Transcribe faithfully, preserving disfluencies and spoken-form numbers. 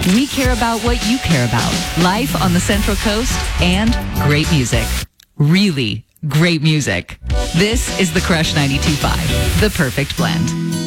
We care about what you care about. Life on the Central Coast and great music. Really great music. This is the Crush ninety-two point five, the perfect blend.